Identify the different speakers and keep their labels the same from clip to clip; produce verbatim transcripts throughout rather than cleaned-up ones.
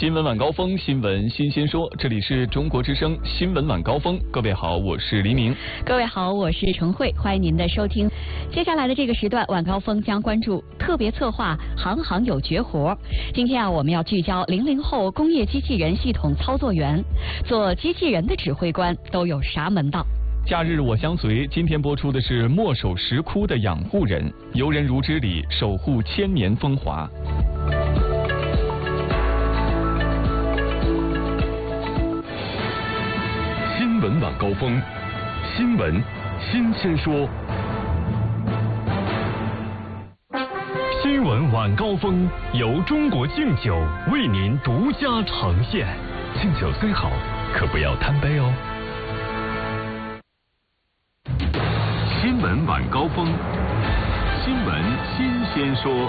Speaker 1: 新闻晚高峰，新闻新鲜说，这里是中国之声新闻晚高峰。各位好，我是黎明。
Speaker 2: 各位好，我是程慧，欢迎您的收听。接下来的这个时段，晚高峰将关注特别策划行行有绝活。今天啊，我们要聚焦零零后工业机器人系统操作员，做机器人的指挥官都有啥门道？
Speaker 1: 假日我相随，今天播出的是墨守石窟的养护人，游人如织里守护千年风华。
Speaker 3: 新闻晚高峰，新闻新鲜说。新闻晚高峰由中国敬酒为您独家呈现。敬酒虽好，可不要贪杯哦。新闻晚高峰，新闻新鲜说。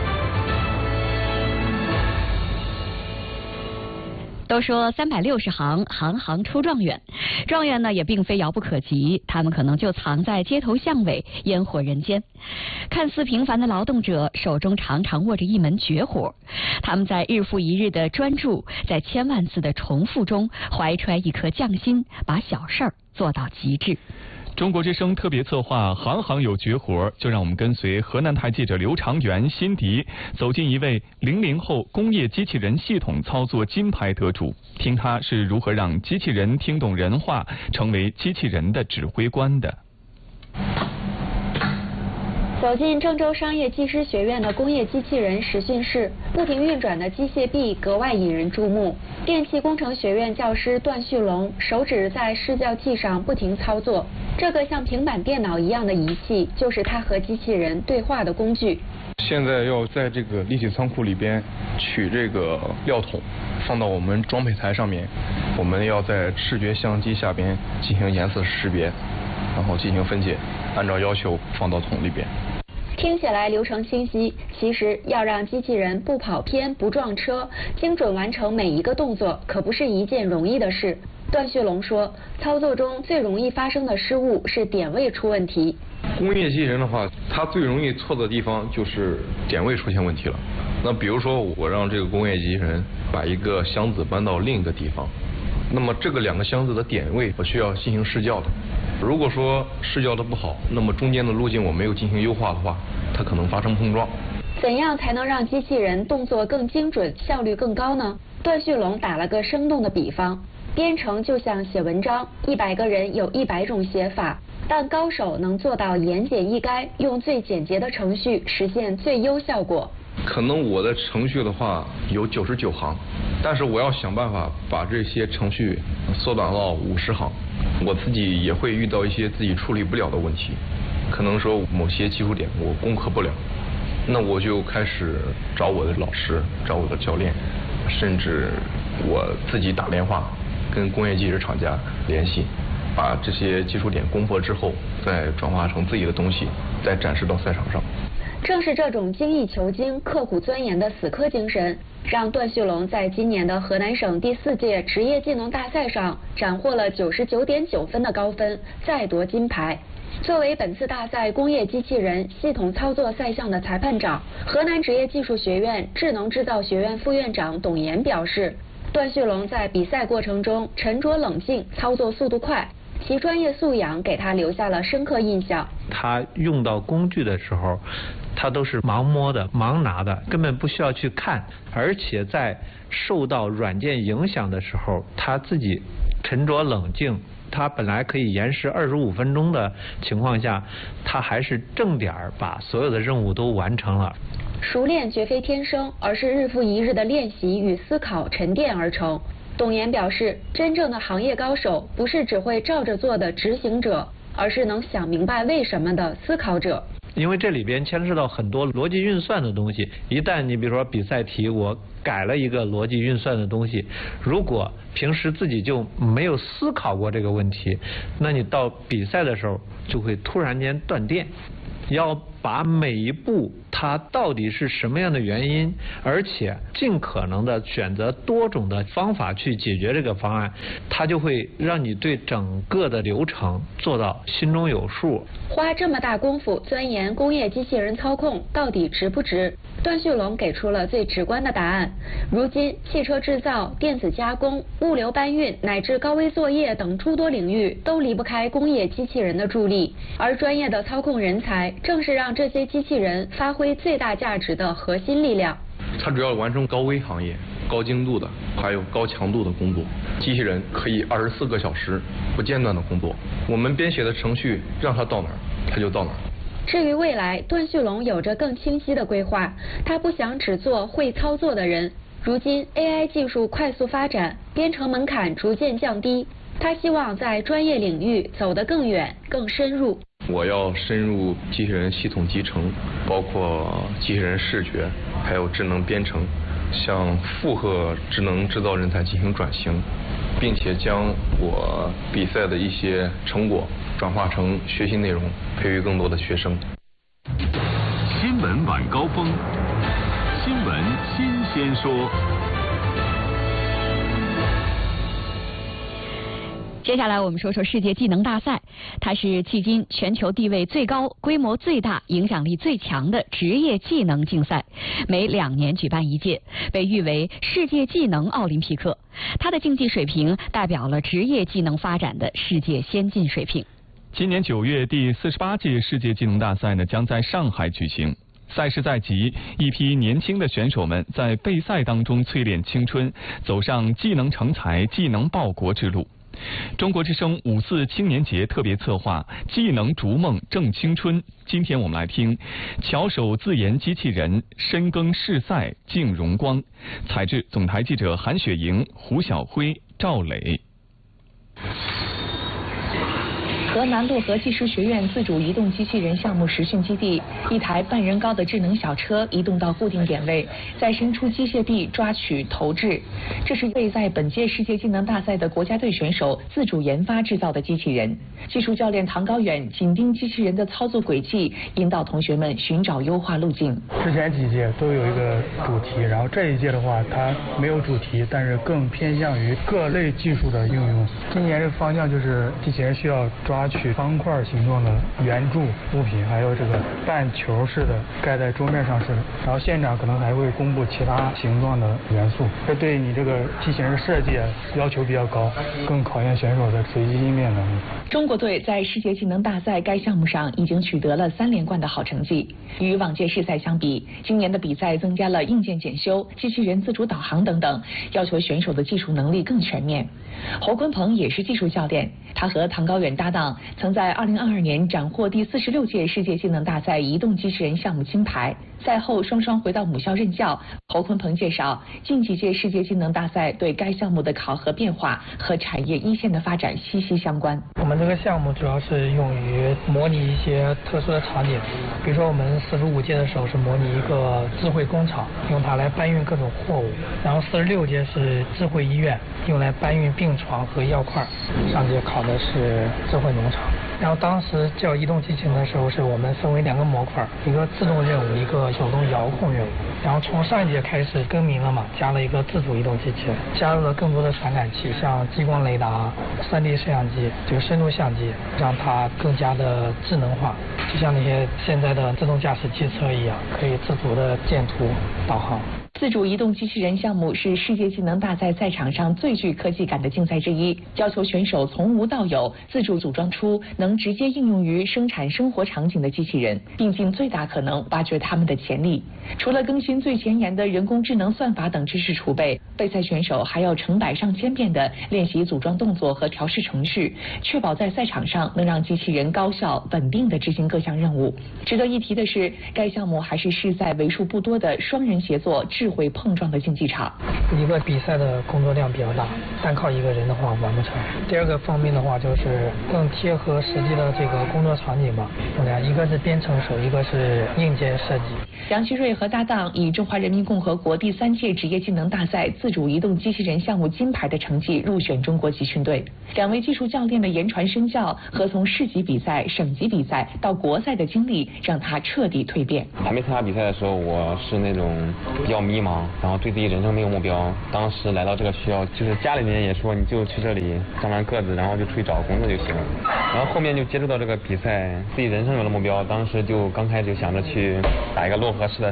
Speaker 2: 都说三百六十行，行行出状元。状元呢也并非遥不可及，他们可能就藏在街头巷尾，烟火人间。看似平凡的劳动者，手中常常握着一门绝活。他们在日复一日的专注，在千万次的重复中，怀揣一颗匠心，把小事儿做到极致。
Speaker 1: 中国之声特别策划行行有绝活，就让我们跟随河南台记者刘长元、辛迪走进一位零零后工业机器人系统操作金牌得主，听他是如何让机器人听懂人话，成为机器人的指挥官的。
Speaker 4: 走进郑州商业技师学院的工业机器人实训室，不停运转的机械臂格外引人注目。电气工程学院教师段旭龙手指在视教器上不停操作，这个像平板电脑一样的仪器，就是他和机器人对话的工具。
Speaker 5: 现在要在这个立体仓库里边取这个料桶，放到我们装配台上面，我们要在视觉相机下边进行颜色识别，然后进行分解，按照要求放到桶里边。
Speaker 4: 听起来流程清晰，其实要让机器人不跑偏、不撞车，精准完成每一个动作，可不是一件容易的事。段旭龙说，操作中最容易发生的失误是点位出问题。
Speaker 5: 工业机器人的话，它最容易错的地方就是点位出现问题了。那比如说，我让这个工业机器人把一个箱子搬到另一个地方，那么这个两个箱子的点位我需要进行视校的。如果说视校的不好，那么中间的路径我没有进行优化的话，它可能发生碰撞。
Speaker 4: 怎样才能让机器人动作更精准、效率更高呢？段旭龙打了个生动的比方，编程就像写文章，一百个人有一百种写法，但高手能做到言简意赅，用最简洁的程序实现最优效果。
Speaker 5: 可能我的程序的话有九十九行，但是我要想办法把这些程序缩短到五十行。我自己也会遇到一些自己处理不了的问题，可能说某些技术点我攻克不了，那我就开始找我的老师，找我的教练，甚至我自己打电话跟工业机器人厂家联系，把这些技术点攻破之后，再转化成自己的东西，再展示到赛场上。
Speaker 4: 正是这种精益求精、刻苦钻研的死磕精神，让段旭龙在今年的河南省第四届职业技能大赛上斩获了九十九点九分的高分，再夺金牌。作为本次大赛工业机器人系统操作赛项的裁判长，河南职业技术学院智能制造学院副院长董岩表示，段旭龙在比赛过程中沉着冷静，操作速度快，其专业素养给他留下了深刻印象。
Speaker 6: 他用到工具的时候，他都是盲摸的、盲拿的，根本不需要去看，而且在受到软件影响的时候，他自己沉着冷静。他本来可以延时二十五分钟的情况下，他还是正点儿把所有的任务都完成了。
Speaker 4: 熟练绝非天生，而是日复一日的练习与思考沉淀而成。董岩表示，真正的行业高手不是只会照着做的执行者，而是能想明白为什么的思考者。
Speaker 6: 因为这里边牵涉到很多逻辑运算的东西，一旦你比如说比赛题我改了一个逻辑运算的东西，如果平时自己就没有思考过这个问题，那你到比赛的时候就会突然间断电。要把每一步它到底是什么样的原因，而且尽可能的选择多种的方法去解决这个方案，它就会让你对整个的流程做到心中有数。
Speaker 4: 花这么大功夫钻研工业机器人操控到底值不值？ 段旭龙给出了最直观的答案。如今，汽车制造、电子加工、物流搬运乃至高危作业等诸多领域都离不开工业机器人的助力，而专业的操控人才正是让这些机器人发挥最大价值的核心力量。
Speaker 5: 它主要完成高危行业、高精度的还有高强度的工作。机器人可以二十四个小时不间断的工作，我们编写的程序让它到哪儿，它就到哪儿。
Speaker 4: 至于未来，段旭龙有着更清晰的规划，他不想只做会操作的人。如今 A I 技术快速发展，编程门槛逐渐降低，他希望在专业领域走得更远、更深入。
Speaker 5: 我要深入机器人系统集成，包括机器人视觉，还有智能编程，向复合智能制造人才进行转型，并且将我比赛的一些成果转化成学习内容，培育更多的学生。
Speaker 3: 新闻晚高峰，新闻新鲜说。
Speaker 2: 接下来我们说说世界技能大赛，它是迄今全球地位最高、规模最大、影响力最强的职业技能竞赛，每两年举办一届，被誉为世界技能奥林匹克。它的竞技水平代表了职业技能发展的世界先进水平。
Speaker 1: 今年九月，第四十八届世界技能大赛呢将在上海举行。赛事在即，一批年轻的选手们在备赛当中淬炼青春，走上技能成才、技能报国之路。中国之声五四青年节特别策划技能逐梦正青春，今天我们来听巧手自研机器人深耕试赛竞荣光，采制总台记者韩雪莹、胡晓辉、赵磊。
Speaker 7: 河南漯河技术学院自主移动机器人项目实训基地，一台半人高的智能小车移动到固定点位，再伸出机械臂抓取投掷。这是为在本届世界技能大赛的国家队选手自主研发制造的机器人。技术教练唐高远紧盯机器人的操作轨迹，引导同学们寻找优化路径。
Speaker 8: 之前几届都有一个主题，然后这一届的话它没有主题，但是更偏向于各类技术的应用。今年这方向就是机器人需要抓取方块形状的圆柱物品，还有这个半球式的盖在桌面上式的，然后现场可能还会公布其他形状的元素，这对你这个机器人设计要求比较高，更考验选手的随机应变能力。
Speaker 7: 中国队在世界技能大赛该项目上已经取得了三连冠的好成绩。与往届试赛相比，今年的比赛增加了硬件检修、机器人自主导航等等，要求选手的技术能力更全面。侯坤鹏也是技术教练，他和唐高远搭档，曾在二零二二年斩获第四十六届世界技能大赛移动机器人项目金牌。赛后双双回到母校任教。侯坤鹏介绍，近几届世界技能大赛对该项目的考核变化和产业一线的发展息息相关。
Speaker 9: 我们这个项目主要是用于模拟一些特殊的场景，比如说我们四十五届的时候是模拟一个智慧工厂，用它来搬运各种货物，然后四十六届是智慧医院，用来搬运病床和药块，上届考的是智慧农场。然后当时叫移动机器人的时候，是我们分为两个模块，一个自动任务，一个手动遥控任务。然后从上一届开始更名了嘛，加了一个自主移动机器人，加入了更多的传感器，像激光雷达、三 D 摄像机，这个深度相机，让它更加的智能化，就像那些现在的自动驾驶汽车一样，可以自主的建图、导航。
Speaker 7: 自主移动机器人项目是世界技能大赛赛场上最具科技感的竞赛之一，要求选手从无到有，自主组装出能直接应用于生产生活场景的机器人，并尽最大可能挖掘他们的潜力。除了更新最前沿的人工智能算法等知识储备，备赛选手还要成百上千遍的练习组装动作和调试程序，确保在赛场上能让机器人高效稳定地执行各项任务。值得一提的是，该项目还是试赛为数不多的双人协作智慧碰撞的竞技场。
Speaker 9: 一个比赛的工作量比较大，单靠一个人的话完不成。第二个方面的话，就是更贴合实际的这个工作场景吧。一个是编程手，一个是硬件设计。
Speaker 7: 杨奇瑞和搭档以中华人民共和国第三届职业技能大赛自主移动机器人项目金牌的成绩入选中国集训队。两位技术教练的言传身教和从市级比赛、省级比赛到国赛的经历，让他彻底蜕变。
Speaker 10: 还没参加比赛的时候，我是那种比较迷茫，然后对自己人生没有目标。当时来到这个学校，就是家里面也说你就去这里长长个子，然后就出去找工作就行了。然后后面就接触到这个比赛，自己人生有了目标，当时就刚开始就想着去打一个漯河市的市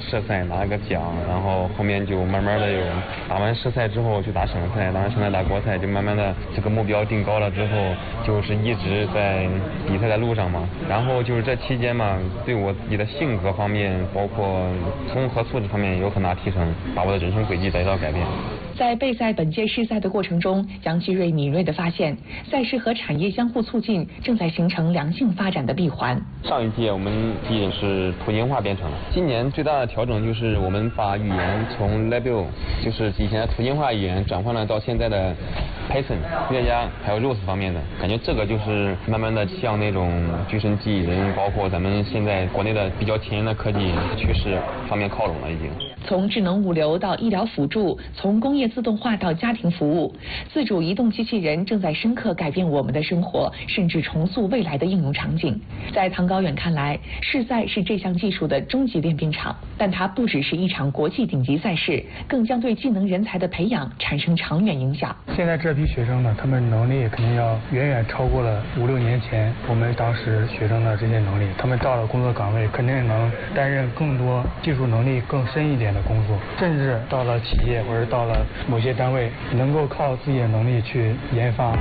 Speaker 10: 市赛拿了个奖，然后后面就慢慢的有打完市赛之后去打省赛，打完省赛打国赛，就慢慢的这个目标定高了之后，就是一直在比赛的路上嘛。然后就是这期间嘛，对我自己的性格方面，包括综合素质方面有很大提升，把我的人生轨迹得到改变。
Speaker 7: 在备赛本届世赛的过程中，杨继瑞敏锐地发现，赛事和产业相互促进，正在形成良性发展的闭环。
Speaker 10: 上一届我们第一是图形化编程，今年最大的调整就是我们把语言从 Label 就是以前的图形化语言转换了到现在的 Python、再加还有 Rust 方面的，感觉这个就是慢慢的向那种具身记忆人，包括咱们现在国内的比较前沿的科技趋势方面靠拢了已经。
Speaker 7: 从智能物流到医疗辅助，从工业自动化到家庭服务，自主移动机器人正在深刻改变我们的生活，甚至重塑未来的应用场景。在唐高远看来，世赛是这项技术的终极练兵场，但它不只是一场国际顶级赛事，更将对技能人才的培养产生长远影响。
Speaker 8: 现在这批学生呢，他们能力肯定要远远超过了五六年前我们当时学生的这些能力。他们到了工作岗位，肯定能担任更多技术能力更深一点的工作，甚至到了企业或者到了某些单位，能够靠自己的能力去研发。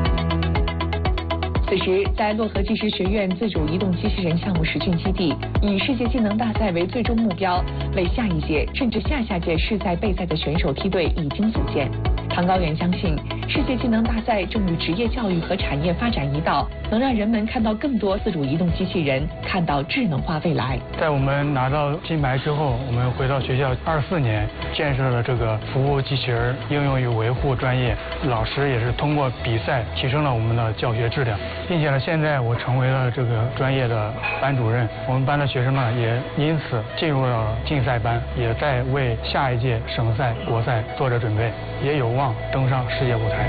Speaker 7: 此时，在漯河技师学院自主移动机器人项目实训基地，以世界技能大赛为最终目标，为下一届甚至下下届世赛备赛的选手梯队已经组建。唐高远相信，世界技能大赛正与职业教育和产业发展一道，能让人们看到更多自主移动机器人，看到智能化未来。
Speaker 8: 在我们拿到金牌之后，我们回到学校二四年，建设了这个服务机器人应用与维护专业，老师也是通过比赛提升了我们的教学质量，并且呢，现在我成为了这个专业的班主任，我们班的学生呢也因此进入了竞赛班，也在为下一届省赛、国赛做着准备，也有望登上世界舞台。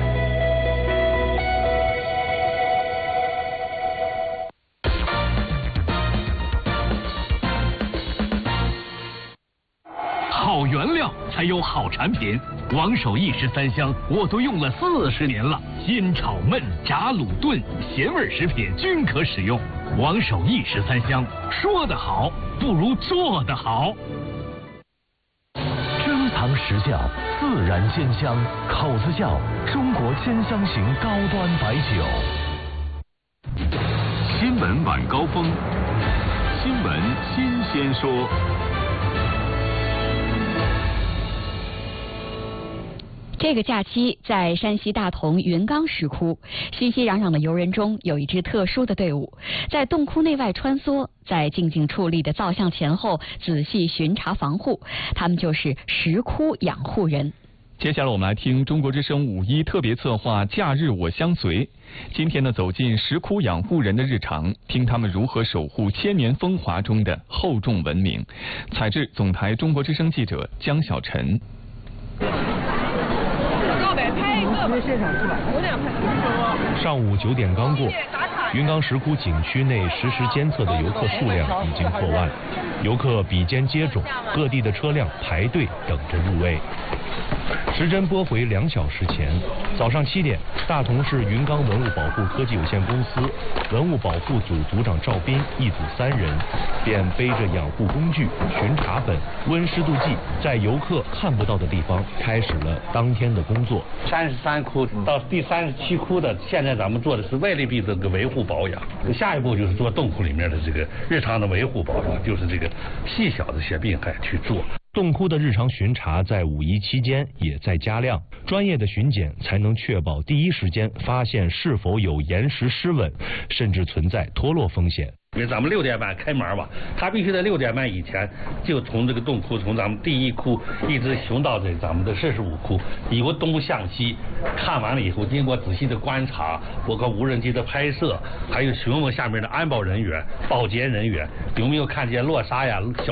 Speaker 11: 好原料才有好产品，王守义十三香我都用了四十年了，煎炒焖炸卤炖咸味食品均可使用。王守义十三香，说得好不如做得好。
Speaker 3: 珍藏实窖，自然煎香，口子窖，中国煎香型高端白酒。
Speaker 12: 新闻晚高峰，新闻新鲜说。
Speaker 2: 这个假期，在山西大同云冈石窟，熙熙攘攘的游人中，有一支特殊的队伍，在洞窟内外穿梭，在静静矗立的造像前后仔细巡查防护，他们就是石窟养护人。
Speaker 1: 接下来我们来听中国之声五一特别策划假日我相随。今天呢，走进石窟养护人的日常，听他们如何守护千年风华中的厚重文明。采制总台中国之声记者江小晨。
Speaker 13: 上午九点刚过，云冈石窟景区内实时监测的游客数量已经破万，游客比肩接踵，各地的车辆排队等着入围。时针拨回两小时前，早上七点，大同市云冈文物保护科技有限公司文物保护组组长赵斌一组三人，便背着养护工具、巡查本、温湿度计，在游客看不到的地方开始了当天的工作。
Speaker 14: 三十三窟到第三十七窟的，现在咱们做的是外力壁的这个维护保养，下一步就是做洞窟里面的这个日常的维护保养，就是这个细小的一些病害去做。
Speaker 13: 洞窟的日常巡查在五一期间也在加量，专业的巡检才能确保第一时间发现是否有岩石失稳，甚至存在脱落风险。
Speaker 14: 因为咱们六点半开门嘛，他必须在六点半以前就从这个洞窟，从咱们第一窟一直巡到这咱们的四十五窟，以个东向西看完了以后，经过仔细的观察，包括无人机的拍摄，还有询问下面的安保人员、保洁人员有没有看见落沙呀、小